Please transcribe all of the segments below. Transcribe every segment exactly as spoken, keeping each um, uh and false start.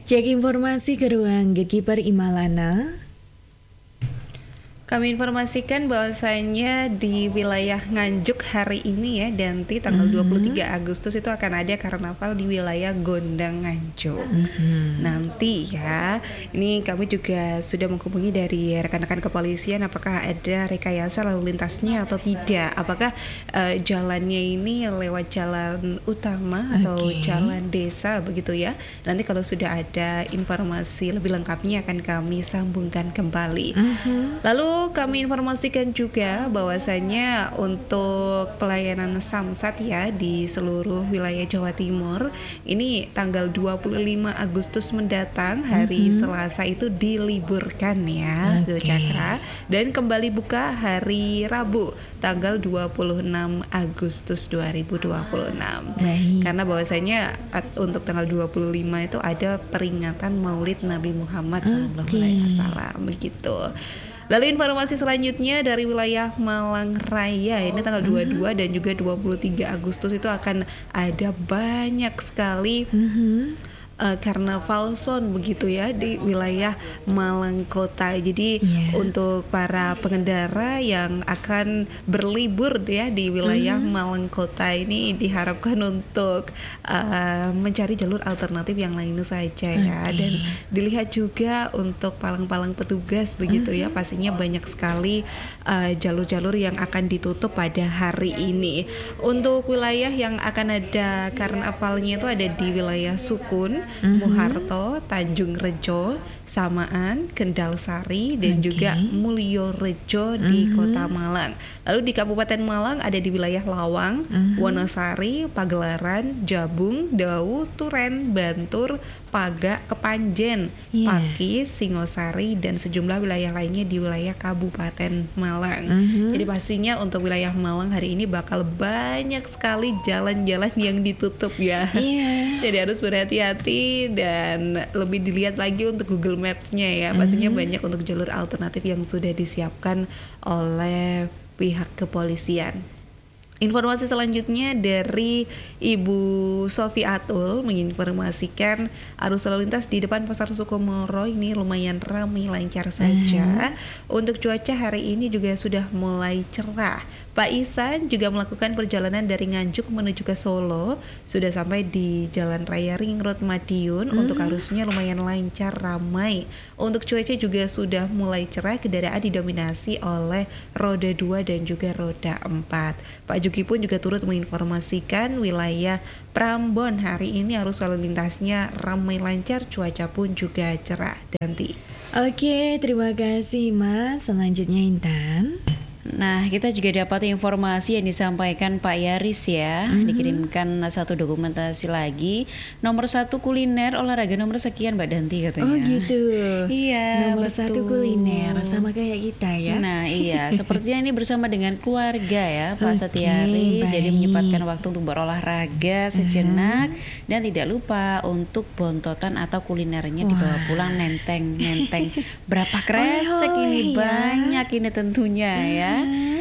Cek informasi ke ruang Gatekeeper Imalana. Kami informasikan bahwasanya di wilayah Nganjuk hari ini ya, Danti tanggal mm-hmm. dua puluh tiga Agustus itu akan ada karnaval di wilayah Gondang Nganjuk. Mm-hmm. Nanti ya, ini kami juga sudah menghubungi dari rekan-rekan kepolisian apakah ada rekayasa lalu lintasnya atau tidak. Apakah uh, jalannya ini lewat jalan utama atau okay. jalan desa begitu ya. Nanti kalau sudah ada informasi lebih lengkapnya akan kami sambungkan kembali. Mm-hmm. Lalu kami informasikan juga bahwasanya untuk pelayanan Samsat ya di seluruh wilayah Jawa Timur ini tanggal dua puluh lima Agustus mendatang hari mm-hmm. Selasa itu diliburkan ya, okay. Cakra, dan kembali buka hari Rabu tanggal dua puluh enam Agustus dua ribu dua puluh enam. Baik. Karena bahwasanya untuk tanggal dua puluh lima itu ada peringatan Maulid Nabi Muhammad okay. shallallahu alaihi wasallam begitu. Lalu informasi selanjutnya dari wilayah Malang Raya, ini tanggal dua puluh dua dan juga dua puluh tiga Agustus itu akan ada banyak sekali mm-hmm. Uh, karnaval son begitu ya di wilayah Malang Kota. Jadi yeah. untuk para pengendara yang akan berlibur ya di wilayah mm. Malang Kota ini diharapkan untuk uh, mencari jalur alternatif yang lainnya saja ya. Okay. Dan dilihat juga untuk palang-palang petugas begitu mm-hmm. ya, pastinya banyak sekali uh, jalur-jalur yang akan ditutup pada hari ini. Untuk wilayah yang akan ada karnavalnya itu ada di wilayah Sukun, Mm-hmm. Muharto, Tanjung Rejo, Samaan, Kendal Sari, dan okay. juga Mulyo Rejo mm-hmm. di Kota Malang. Lalu di Kabupaten Malang ada di wilayah Lawang, mm-hmm. Wonosari, Pagelaran, Jabung, Dau, Turen, Bantur, Paga, Kepanjen, yeah. Pakis, Singosari, dan sejumlah wilayah lainnya di wilayah Kabupaten Malang. Mm-hmm. Jadi pastinya untuk wilayah Malang hari ini bakal banyak sekali jalan-jalan yang ditutup ya. Yeah. Jadi harus berhati-hati dan lebih dilihat lagi untuk Google Maps-nya ya. Pastinya mm-hmm. banyak untuk jalur alternatif yang sudah disiapkan oleh pihak kepolisian. Informasi selanjutnya dari Ibu Sofi Atul menginformasikan arus lalu lintas di depan Pasar Sukomoro ini lumayan ramai lancar saja. Uh-huh. Untuk cuaca hari ini juga sudah mulai cerah. Pak Isan juga melakukan perjalanan dari Nganjuk menuju ke Solo, sudah sampai di Jalan Raya Ring Road Madiun. Hmm. Untuk arusnya lumayan lancar, ramai. Untuk cuaca juga sudah mulai cerah, kendaraan didominasi oleh roda dua dan juga roda empat. Pak Juki pun juga turut menginformasikan wilayah Prambon hari ini arus lalu lintasnya ramai lancar, cuaca pun juga cerah. Danti. Oke, terima kasih Mas. Selanjutnya Intan. Nah, kita juga dapat informasi yang disampaikan Pak Yaris ya, mm-hmm. dikirimkan satu dokumentasi lagi, nomor satu kuliner olahraga nomor sekian Mbak Danti katanya. Oh gitu. Iya, nomor betul. Satu kuliner sama kayak kita ya. Nah iya, sepertinya ini bersama dengan keluarga ya Pak okay, Setiaris, jadi menyempatkan waktu untuk berolahraga sejenak uh-huh. dan tidak lupa untuk bontotan atau kulinernya Wah. dibawa pulang nenteng-nenteng. Berapa kresek oh, ini ya. Banyak ini tentunya uh-huh. ya.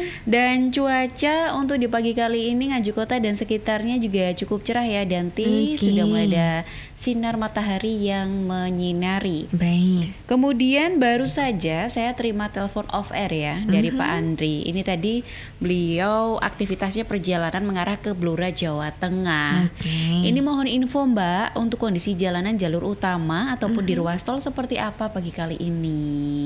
Dan cuaca untuk di pagi kali ini Nganjuk Kota dan sekitarnya juga cukup cerah ya Danti, okay. sudah mulai ada sinar matahari yang menyinari. Baik. Kemudian baru saja saya terima telepon off air ya uh-huh. dari Pak Andri. Ini tadi beliau aktivitasnya perjalanan mengarah ke Blora Jawa Tengah. Okay. Ini mohon info Mbak untuk kondisi jalanan jalur utama ataupun uh-huh. di ruas tol seperti apa pagi kali ini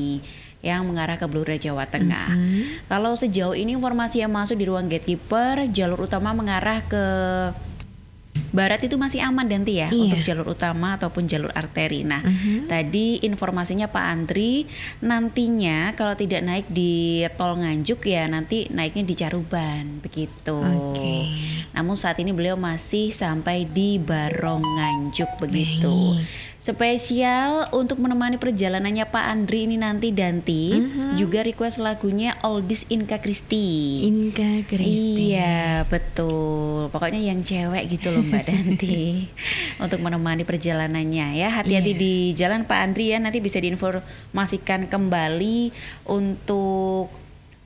yang mengarah ke Blora Jawa Tengah. Mm-hmm. Kalau sejauh ini informasi yang masuk di ruang Gatekeeper, jalur utama mengarah ke barat itu masih aman Danti ya, iya. untuk jalur utama ataupun jalur arteri. Nah, mm-hmm. tadi informasinya Pak Andri, nantinya kalau tidak naik di tol Nganjuk ya nanti naiknya di Caruban begitu. Okay. Namun saat ini beliau masih sampai di Barong Nganjuk begitu. Baik. Spesial untuk menemani perjalanannya Pak Andri ini nanti Danti, uh-huh. juga request lagunya Oldies Inka Kristi. Inka Kristi. Iya betul. Pokoknya yang cewek gitu loh Mbak Danti. Untuk menemani perjalanannya ya. Hati-hati yeah. di jalan Pak Andri ya. Nanti bisa diinformasikan kembali untuk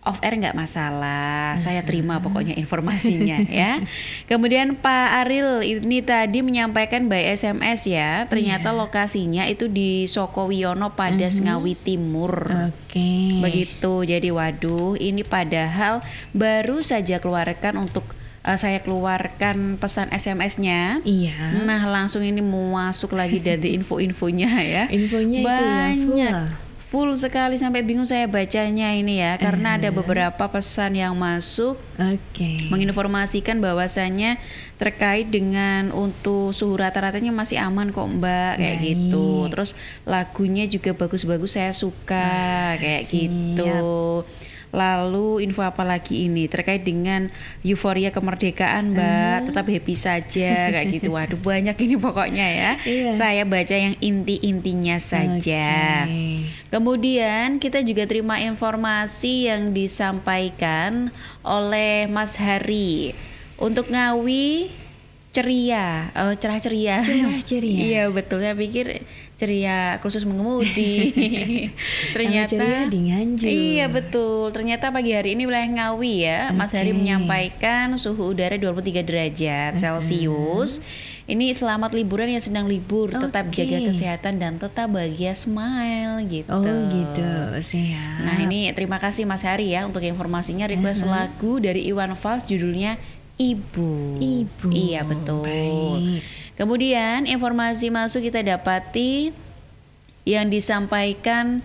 off air nggak masalah, saya terima pokoknya informasinya ya. Kemudian Pak Aril ini tadi menyampaikan by S M S ya, ternyata yeah. lokasinya itu di Sokowiono Padas uh-huh. Ngawi Timur. Oke. Okay. Begitu. Jadi waduh, ini padahal baru saja keluarkan untuk uh, saya keluarkan pesan S M S-nya. Iya. Nah langsung ini mau masuk lagi dari info-infonya ya. Infonya banyak. Itu ya full. Full sekali sampai bingung saya bacanya ini ya, karena uh. ada beberapa pesan yang masuk okay. menginformasikan bahwasannya terkait dengan untuk suhu rata-ratanya masih aman kok Mbak, kayak Baik. gitu. Terus lagunya juga bagus-bagus, saya suka, uh, kayak siap. gitu. Lalu info apa lagi ini terkait dengan euforia kemerdekaan Mbak, uh. tetap happy saja kayak gitu. Waduh banyak ini pokoknya ya. Iya. Saya baca yang inti-intinya saja. Okay. Kemudian kita juga terima informasi yang disampaikan oleh Mas Hari untuk Ngawi ceria, oh, cerah ceria. Cerah ceria. Iya betul, saya pikir ceria khusus mengemudi. Ternyata ceria di Nganjuk. Iya betul. Ternyata pagi hari ini wilayah Ngawi ya, okay. Mas Hari menyampaikan suhu udara dua puluh tiga derajat uh-huh. Celcius. Ini selamat liburan yang sedang libur, okay. tetap jaga kesehatan dan tetap bahagia, smile gitu. Oh gitu, siap. Nah ini terima kasih Mas Hari ya untuk informasinya. Request uh-huh. lagu dari Iwan Fals judulnya Ibu. Ibu. Iya betul. Baik. Kemudian informasi masuk kita dapati yang disampaikan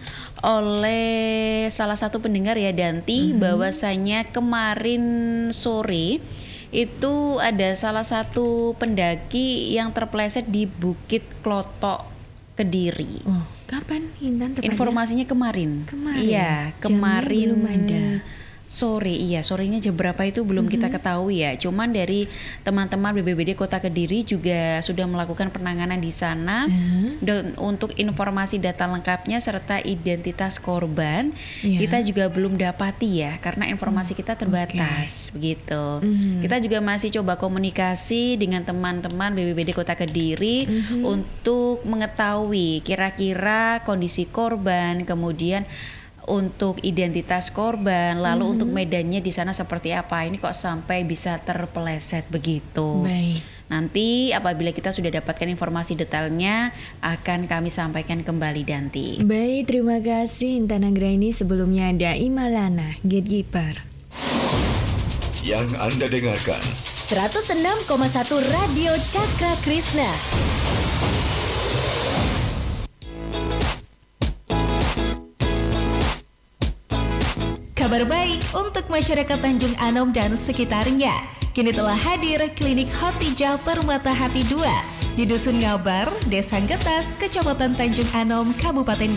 oleh salah satu pendengar ya Danti, mm-hmm. bahwasanya kemarin sore itu ada salah satu pendaki yang terpeleset di Bukit Klotok Kediri. Oh, kapan Intan tepatnya? Informasinya kemarin. Kemarin. Iya, Jamnya kemarin belum ada. Sore, iya sorenya jam berapa itu belum mm-hmm. kita ketahui ya. Cuman dari teman-teman B B B D Kota Kediri juga sudah melakukan penanganan di sana. Mm-hmm. Dan untuk informasi data lengkapnya serta identitas korban yeah. kita juga belum dapati ya, karena informasi kita terbatas, okay. begitu. Mm-hmm. Kita juga masih coba komunikasi dengan teman-teman B B B D Kota Kediri mm-hmm. untuk mengetahui kira-kira kondisi korban, kemudian untuk identitas korban, lalu hmm. untuk medannya di sana seperti apa. Ini kok sampai bisa terpeleset begitu. Baik. Nanti apabila kita sudah dapatkan informasi detailnya akan kami sampaikan kembali Danti. Baik, terima kasih Intan Anggraini. Sebelumnya ada Imalana, Gatekeeper. Yang Anda dengarkan seratus enam koma satu Radio Cakra Krishna. Kabar baik untuk masyarakat Tanjung Anom dan sekitarnya. Kini telah hadir Klinik Hotijah Permata Hati dua di Dusun Ngabar, Desa Getas, Kecamatan Tanjung Anom, Kabupaten